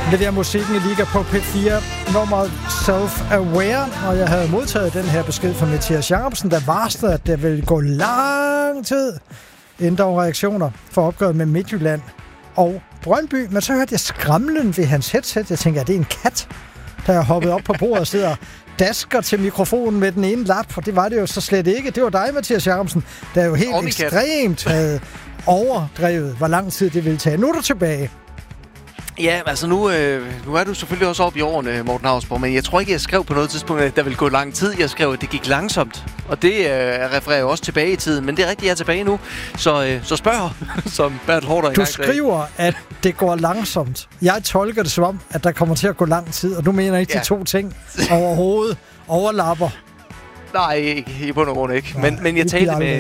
leverer musikken i Liga på P4, nummeret Self-Aware, og jeg havde modtaget den her besked fra Mathias Jacobsen, der varslede, at det ville gå lang tid, inden der var reaktioner for opgøret med Midtjylland og Brøndby. Men så hørte jeg skramlen ved hans headset. Jeg tænkte, at det er en kat, der er hoppet op på bordet og sidder dasker til mikrofonen med den ene lap, for det var det jo så slet ikke. Det var dig, Mathias Jacobsen, der jo helt ekstremt havde overdrevet, hvor lang tid det ville tage. Nu er du tilbage. Ja, altså nu er du selvfølgelig også oppe i årene, Morten Hausborg, men jeg tror ikke, jeg skrev på noget tidspunkt, at der ville gå lang tid. Jeg skrev, at det gik langsomt, og det refererer jo også tilbage i tiden, men det er rigtigt, jeg er tilbage nu. Så spørg, som Bertel Haarder. Du skriver, at det går langsomt. Jeg tolker det som om, at der kommer til at gå lang tid, og du mener ikke de to ting overhovedet overlapper. Nej, ikke i bund og grund ikke. Men jeg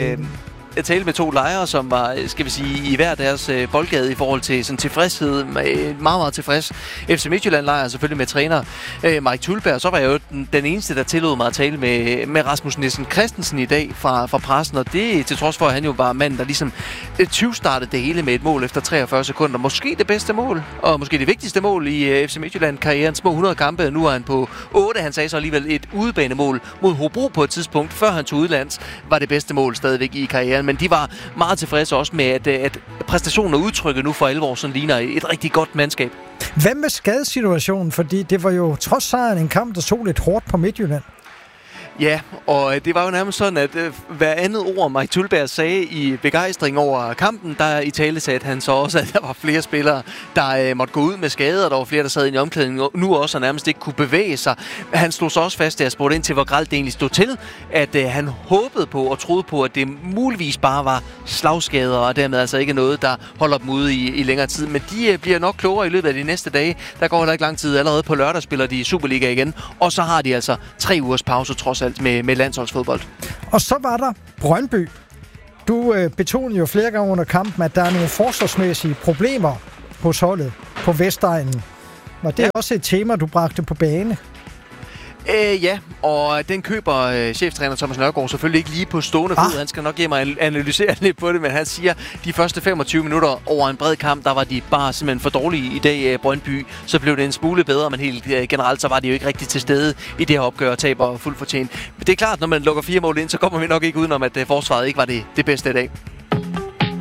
talte med to lejre, som var, skal vi sige, i hver deres boldgade i forhold til sådan tilfredshed. Meget, meget tilfreds. FC Midtjylland-lejr selvfølgelig med træner Mike Thulberg. Så var jeg jo den eneste, der tillod mig at tale med Rasmus Nielsen Christensen i dag fra pressen. Og det til trods for, at han jo var manden, der ligesom 20-startede det hele med et mål efter 43 sekunder. Måske det bedste mål, og måske det vigtigste mål i FC Midtjylland-karrieren. Små 100 kampe, nu er han på 8. Han sagde så alligevel et udebanemål mod Hobro på et tidspunkt, før han tog udlands, var det bedste mål stadigvæk i karrieren. Men de var meget tilfredse også med, at præstationen og udtrykket nu for alvor sådan ligner et rigtig godt mandskab. Hvad med skadesituationen? Fordi det var jo trods sejren en kamp, der så lidt hårdt på Midtjylland. Ja, og det var jo nærmest sådan, at hver andet ord, Mike Thulberg sagde i begejstring over kampen, der i tale sagde han så også, at der var flere spillere, der måtte gå ud med skader, der var flere, der sad i omklædningen nu også og nærmest ikke kunne bevæge sig. Han slog så også fast, da jeg spurgte ind til, hvor grelt det egentlig stod til, at han håbede på og troede på, at det muligvis bare var slagskader, og dermed altså ikke noget, der holder dem ude i længere tid. Men de bliver nok klogere i løbet af de næste dage. Der går heller ikke lang tid. Allerede på lørdag spiller de Superliga igen, og så har de altså 3 ugers pause trods alt med landsholdsfodbold. Og så var der Brøndby. Du betonede jo flere gange under kampen, at der er nogle forsvarsmæssige problemer hos holdet på Vestegnen. Og det er også et tema, du bragte på bane. Ja, og den køber cheftræner Thomas Nørgaard selvfølgelig ikke lige på stående fod. Han skal nok give mig analysere lidt på det, men han siger, de første 25 minutter over en bred kamp, der var de bare simpelthen for dårlige i dag, Brøndby. Så blev det en smule bedre, men helt generelt, så var de jo ikke rigtig til stede i det her opgør og taber fuldt fortjent. Men det er klart, når man lukker 4 mål ind, så kommer vi nok ikke udenom, at forsvaret ikke var det bedste i dag.